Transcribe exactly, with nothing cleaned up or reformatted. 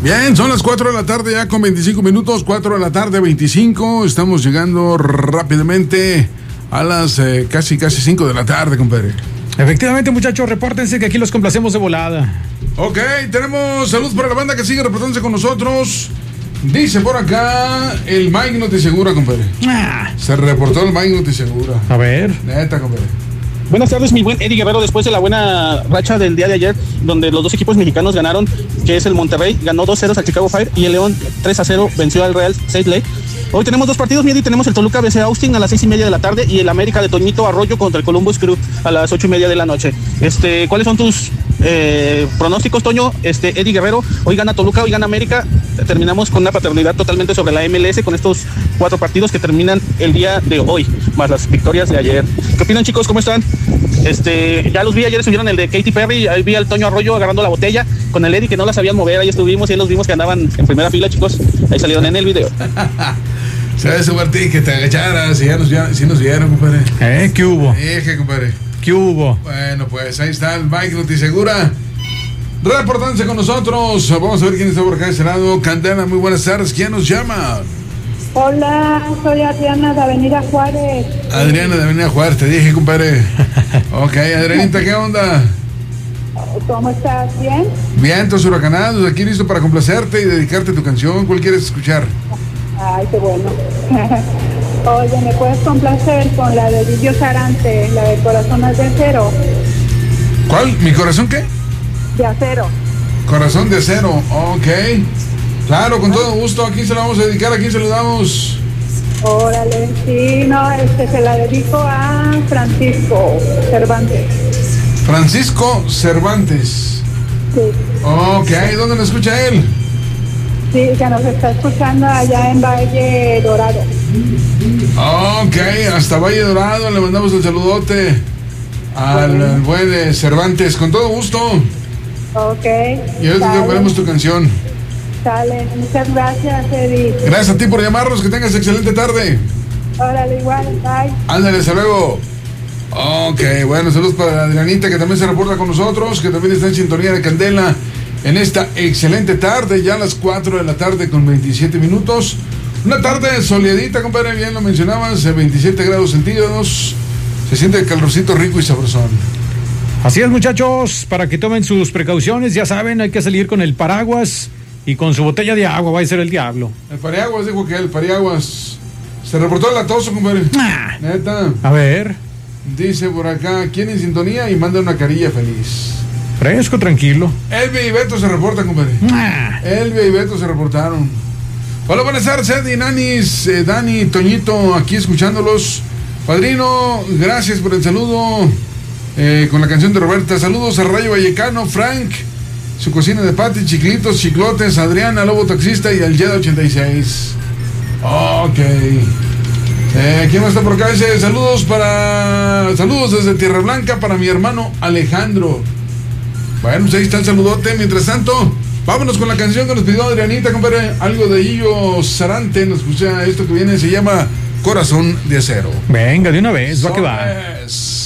Bien, son las cuatro de la tarde ya con veinticinco minutos, cuatro de la tarde, veinticinco. Estamos llegando rápidamente a las eh, casi, casi cinco de la tarde, compadre. Efectivamente, muchachos, repórtense que aquí los complacemos de volada. Ok, tenemos salud para la banda que sigue reportándose con nosotros. Dice por acá el Mike no te asegura, compadre. Ah. Se reportó el Mike no te asegura. A ver. Neta, compadre. Buenas tardes, mi buen Eddie Guerrero. Después de la buena racha del día de ayer, donde los dos equipos mexicanos ganaron, que es el Monterrey, ganó dos cero al Chicago Fire, y el León tres a cero venció al Real Salt Lake. Hoy tenemos dos partidos, mi Eddie. Tenemos el Toluca B C Austin a las seis y media de la tarde y el América de Toñito Arroyo contra el Columbus Crew a las ocho y media de la noche. Este, ¿cuáles son tus eh, pronósticos, Toño? Este, Eddie Guerrero, hoy gana Toluca, hoy gana América. Terminamos con una paternidad totalmente sobre la M L S con estos cuatro partidos que terminan el día de hoy, más las victorias de ayer. ¿Qué opinan, chicos? ¿Cómo están? Este, ya los vi, ayer subieron el de Katy Perry, ahí vi al Toño Arroyo agarrando la botella con el Eddie que no la sabían mover, ahí estuvimos y ahí los vimos que andaban en primera fila, chicos, ahí salieron en el video. ¿Sabes, Martín, que te agacharas y ya nos, ya, sí nos vieron, compadre? ¿Eh? ¿Qué hubo? Eje, compadre. ¿Qué hubo? Bueno, pues ahí está el Mike Notisegura reportándose con nosotros. Vamos a ver quién está por acá de ese lado. Candela, muy buenas tardes. ¿Quién nos llama? Hola, soy Adriana de Avenida Juárez. Adriana de Avenida Juárez, te dije, compadre. Ok, Adrianita, ¿qué onda? ¿Cómo estás? ¿Bien? Vientos huracanados, aquí listo para complacerte y dedicarte tu canción. ¿Cuál quieres escuchar? Ay, qué bueno. Oye, ¿me puedes complacer con la de Dillo Sarante, la de Corazones de Acero? ¿Cuál? ¿Mi corazón qué? De acero. Corazón de acero, ok. Claro, con todo gusto. ¿A quién se la vamos a dedicar? ¿A quién se lo damos? Órale, sí, no, este se la dedico a Francisco Cervantes. Francisco Cervantes. Sí. Ok, ¿dónde lo escucha él? Sí, que nos está escuchando allá en Valle Dorado. Ok, hasta Valle Dorado le mandamos el saludote al, Bueno. al buen eh, Cervantes, con todo gusto. Ok. Y ahorita te ponemos tu canción. Sale, muchas gracias, Eddie. Gracias a ti por llamarnos, que tengas excelente tarde. Órale, igual, bye. Ándale, hasta luego. Ok, bueno, saludos para Adrianita, que también se reporta con nosotros, que también está en sintonía de Candela en esta excelente tarde, ya a las cuatro de la tarde con veintisiete minutos. Una tarde soleadita, compadre, bien lo mencionabas, veintisiete grados centígrados. Se siente el calorcito rico y sabrosón. Así es, muchachos, para que tomen sus precauciones, ya saben, hay que salir con el paraguas y con su botella de agua, va a ser el diablo. El paraguas, dijo que el paraguas. Se reportó el latoso, compadre. Ah. Neta. A ver. Dice por acá, ¿quién en sintonía? Y manda una carilla feliz. Fresco, tranquilo. Elvia y Beto se reportan, compadre. Ah. Elvia y Beto se reportaron. Hola, buenas tardes, Eddie, Nanis, eh, Dani, Toñito, aquí escuchándolos. Padrino, gracias por el saludo eh, con la canción de Roberta. Saludos a Rayo Vallecano, Frank, su cocina de Pati, Chiclitos, Chiclotes, Adriana, Lobo Taxista y el Yeda ochenta y seis. Ok. Eh, ¿Quién más está por acá? Dice, saludos para... Saludos desde Tierra Blanca para mi hermano Alejandro. Bueno, pues ahí está el saludote. Mientras tanto, vámonos con la canción que nos pidió Adrianita, compadre. Algo de Dillo Sarante. Nos escucha esto que viene, se llama Corazón de Acero. Venga, de una vez, va que va. Sobres.